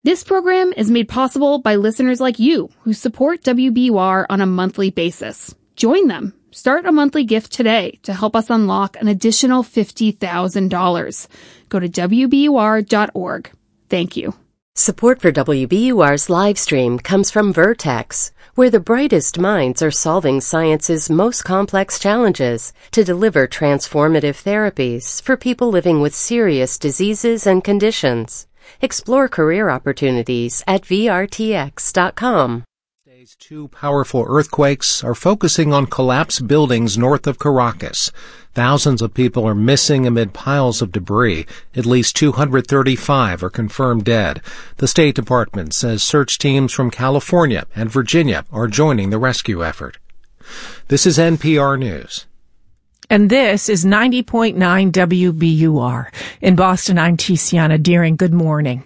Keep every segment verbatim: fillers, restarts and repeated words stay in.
This program is made possible by listeners like you who support W B U R on a monthly basis. Join them. Start a monthly gift today to help us unlock an additional fifty thousand dollars. Go to W B U R dot org. Thank you. Support for W B U R's live stream comes from Vertex, where the brightest minds are solving science's most complex challenges to deliver transformative therapies for people living with serious diseases and conditions. Explore career opportunities at V R T X dot com. Today's two powerful earthquakes are focusing on collapsed buildings north of Caracas. Thousands of people are missing amid piles of debris. At least two hundred thirty-five are confirmed dead. The State Department says search teams from California and Virginia are joining the rescue effort. This is N P R News. And this is ninety point nine W B U R. In Boston, I'm Tiziana Deering. Good morning.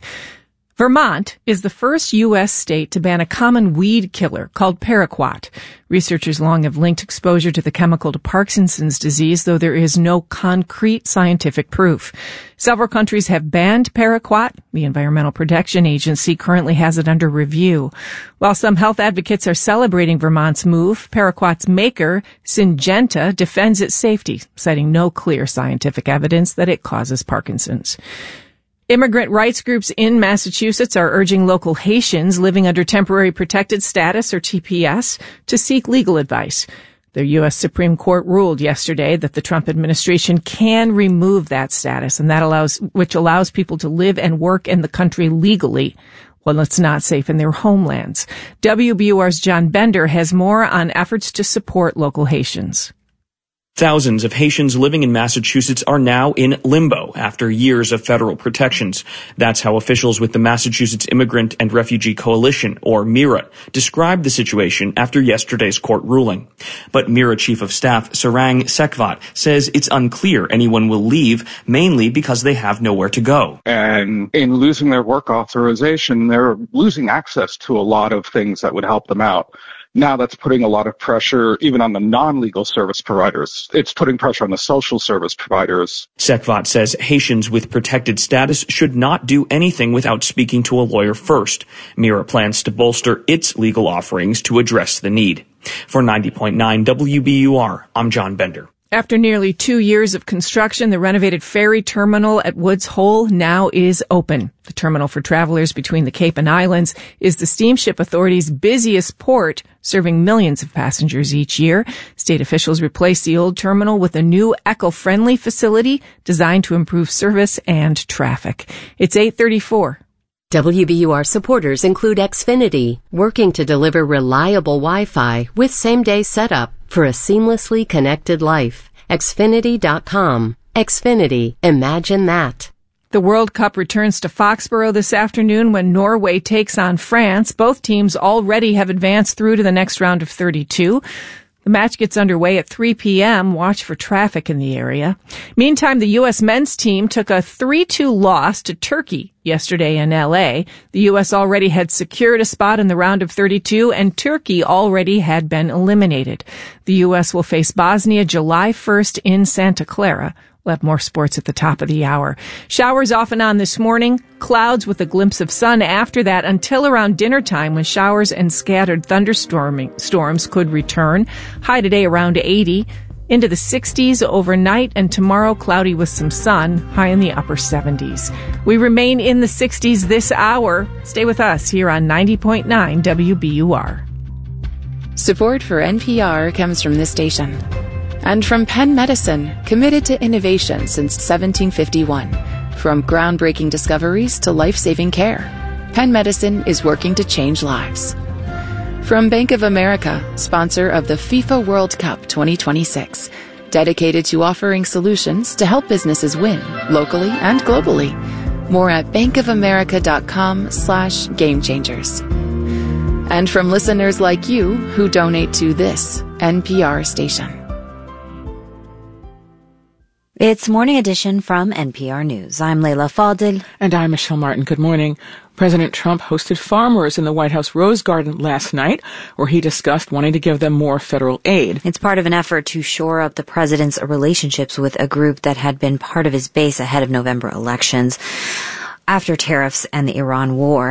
Vermont is the first U S state to ban a common weed killer called paraquat. Researchers long have linked exposure to the chemical to Parkinson's disease, though there is no concrete scientific proof. Several countries have banned paraquat. The Environmental Protection Agency currently has it under review. While some health advocates are celebrating Vermont's move, paraquat's maker, Syngenta, defends its safety, citing no clear scientific evidence that it causes Parkinson's. Immigrant rights groups in Massachusetts are urging local Haitians living under temporary protected status, or T P S, to seek legal advice. The U S Supreme Court ruled yesterday that the Trump administration can remove that status, and that allows, which allows people to live and work in the country legally when it's not safe in their homelands. W B U R's John Bender has more on efforts to support local Haitians. Thousands of Haitians living in Massachusetts are now in limbo after years of federal protections. That's how officials with the Massachusetts Immigrant and Refugee Coalition, or MIRA, described the situation after yesterday's court ruling. But MIRA Chief of Staff Sarang Sekvat says it's unclear anyone will leave, mainly because they have nowhere to go. And in losing their work authorization, they're losing access to a lot of things that would help them out. Now that's putting a lot of pressure even on the non-legal service providers. It's putting pressure on the social service providers. Sekvat says Haitians with protected status should not do anything without speaking to a lawyer first. MIRA plans to bolster its legal offerings to address the need. For ninety point nine W B U R, I'm John Bender. After nearly two years of construction, the renovated ferry terminal at Woods Hole now is open. The terminal for travelers between the Cape and Islands is the Steamship Authority's busiest port, serving millions of passengers each year. State officials replaced the old terminal with a new eco-friendly facility designed to improve service and traffic. It's eight thirty-four. W B U R supporters include Xfinity, working to deliver reliable Wi-Fi with same-day setup for a seamlessly connected life. Xfinity dot com. Xfinity. Imagine that. The World Cup returns to Foxborough this afternoon when Norway takes on France. Both teams already have advanced through to the next round of thirty-two. The match gets underway at three p.m. Watch for traffic in the area. Meantime, the U S men's team took a three two loss to Turkey yesterday in L A. The U S already had secured a spot in the round of thirty-two, and Turkey already had been eliminated. The U S will face Bosnia July first in Santa Clara. We'll have more sports at the top of the hour. Showers off and on this morning. Clouds with a glimpse of sun after that until around dinner time when showers and scattered thunderstorming storms could return. High today around eighty. Into the sixties overnight, and tomorrow cloudy with some sun. High in the upper seventies. We remain in the sixties this hour. Stay with us here on ninety point nine W B U R. Support for N P R comes from this station. And from Penn Medicine, committed to innovation since seventeen fifty-one. From groundbreaking discoveries to life-saving care, Penn Medicine is working to change lives. From Bank of America, sponsor of the FIFA World Cup twenty twenty-six, dedicated to offering solutions to help businesses win, locally and globally. More at bankofamerica.com slash game changers. And from listeners like you who donate to this N P R station. It's Morning Edition from N P R News. I'm Leila Fadil. And I'm Michelle Martin. Good morning. President Trump hosted farmers in the White House Rose Garden last night, where he discussed wanting to give them more federal aid. It's part of an effort to shore up the president's relationships with a group that had been part of his base ahead of November elections. After tariffs and the Iran war,